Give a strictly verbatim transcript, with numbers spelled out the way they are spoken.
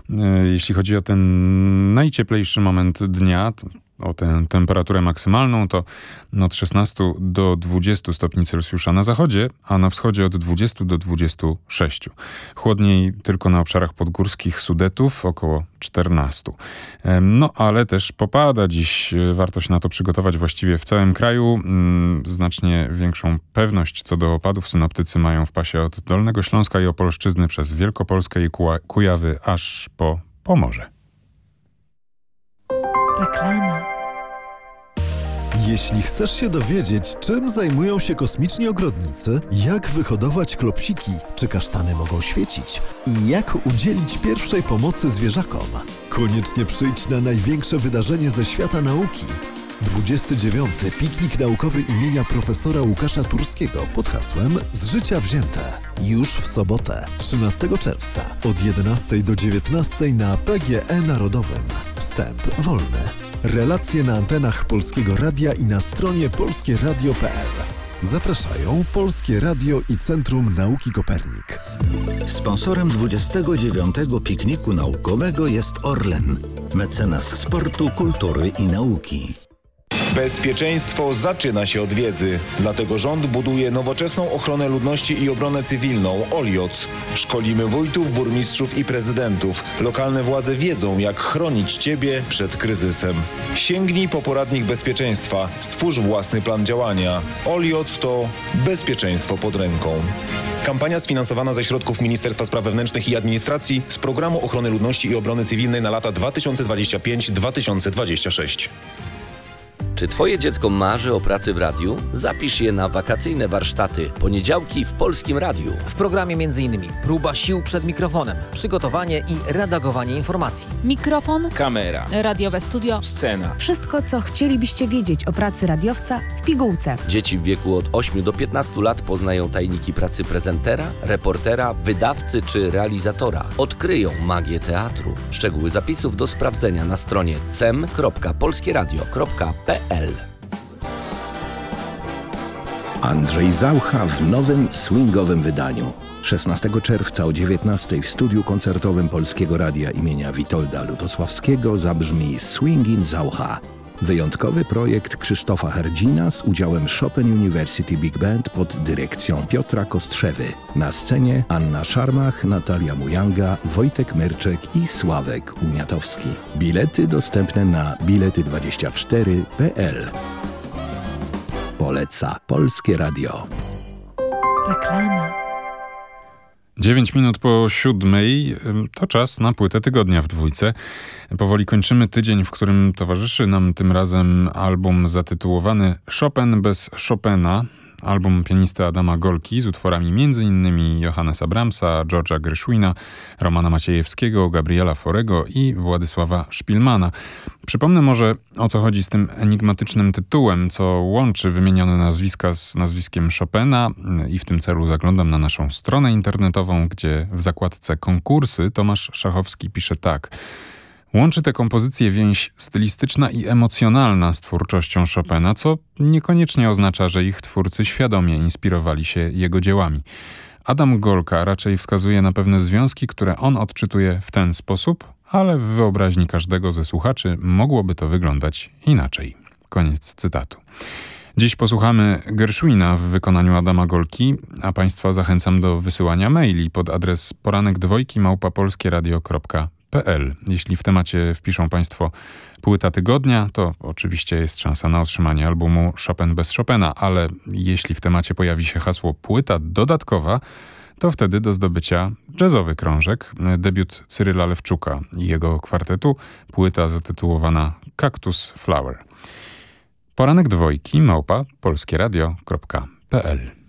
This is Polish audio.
Jeśli chodzi o ten najcieplejszy moment dnia, o tę temperaturę maksymalną, to od szesnastu do dwudziestu stopni Celsjusza na zachodzie, a na wschodzie od dwudziestu do dwudziestu sześciu. Chłodniej tylko na obszarach podgórskich Sudetów, około czternastu. No ale też popada dziś. Warto się na to przygotować właściwie w całym kraju. Znacznie większą pewność co do opadów synoptycy mają w pasie od Dolnego Śląska i Opolszczyzny przez Wielkopolskę i Kujawy aż po Pomorze. Reklama. Jeśli chcesz się dowiedzieć, czym zajmują się kosmiczni ogrodnicy, jak wyhodować klopsiki, czy kasztany mogą świecić i jak udzielić pierwszej pomocy zwierzakom, koniecznie przyjdź na największe wydarzenie ze świata nauki. dwudziesty dziewiąty Piknik Naukowy imienia profesora Łukasza Turskiego pod hasłem Z życia wzięte. Już w sobotę, trzynastego czerwca od jedenastej do dziewiętnastej na P G E Narodowym. Wstęp wolny. Relacje na antenach Polskiego Radia i na stronie polskie radio kropka p l. Zapraszają Polskie Radio i Centrum Nauki Kopernik. Sponsorem dwudziestego dziewiątego Pikniku Naukowego jest Orlen, mecenas sportu, kultury i nauki. Bezpieczeństwo zaczyna się od wiedzy. Dlatego rząd buduje nowoczesną ochronę ludności i obronę cywilną O L I O C. Szkolimy wójtów, burmistrzów i prezydentów. Lokalne władze wiedzą, jak chronić Ciebie przed kryzysem. Sięgnij po poradnik bezpieczeństwa. Stwórz własny plan działania. O L I O C to bezpieczeństwo pod ręką. Kampania sfinansowana ze środków Ministerstwa Spraw Wewnętrznych i Administracji z Programu Ochrony Ludności i Obrony Cywilnej na lata dwa tysiące dwudziesty piąty do dwa tysiące dwudziestego szóstego. Czy Twoje dziecko marzy o pracy w radiu? Zapisz je na wakacyjne warsztaty Poniedziałki w Polskim Radiu. W programie m.in. próba sił przed mikrofonem, przygotowanie i redagowanie informacji. Mikrofon, kamera, radiowe studio, scena. Wszystko, co chcielibyście wiedzieć o pracy radiowca w pigułce. Dzieci w wieku od ośmiu do piętnastu lat poznają tajniki pracy prezentera, reportera, wydawcy czy realizatora. Odkryją magię teatru. Szczegóły zapisów do sprawdzenia na stronie cem kropka polskieradio kropka p l. Andrzej Zaucha w nowym swingowym wydaniu. szesnastego czerwca o dziewiętnastej w studiu koncertowym Polskiego Radia imienia Witolda Lutosławskiego zabrzmi Swingin' Zaucha. Wyjątkowy projekt Krzysztofa Herdzina z udziałem Chopin University Big Band pod dyrekcją Piotra Kostrzewy. Na scenie Anna Szarmach, Natalia Mujanga, Wojtek Myrczek i Sławek Uniatowski. Bilety dostępne na bilety dwadzieścia cztery kropka p l. Poleca Polskie Radio. reklama. Dziewięć minut po siódmej to czas na płytę tygodnia w dwójce. Powoli kończymy tydzień, w którym towarzyszy nam tym razem album zatytułowany Chopin bez Chopina. Album pianisty Adama Golki z utworami m.in. Johannesa Brahmsa, George'a Gershwina, Romana Maciejewskiego, Gabriela Forego i Władysława Szpilmana. Przypomnę może, o co chodzi z tym enigmatycznym tytułem, co łączy wymienione nazwiska z nazwiskiem Chopina, i w tym celu zaglądam na naszą stronę internetową, gdzie w zakładce konkursy Tomasz Szachowski pisze tak. Łączy te kompozycje więź stylistyczna i emocjonalna z twórczością Chopina, co niekoniecznie oznacza, że ich twórcy świadomie inspirowali się jego dziełami. Adam Golka raczej wskazuje na pewne związki, które on odczytuje w ten sposób, ale w wyobraźni każdego ze słuchaczy mogłoby to wyglądać inaczej. Koniec cytatu. Dziś posłuchamy Gershwina w wykonaniu Adama Golki, a Państwa zachęcam do wysyłania maili pod adres poranek dwojki małpa polskieradio kropka p l. Jeśli w temacie wpiszą Państwo płyta tygodnia, to oczywiście jest szansa na otrzymanie albumu Chopin bez Chopina, ale jeśli w temacie pojawi się hasło płyta dodatkowa, to wtedy do zdobycia jazzowy krążek, debiut Cyryla Lewczuka i jego kwartetu, płyta zatytułowana Cactus Flower. Poranek dwojki małpa polskieradio kropka p l.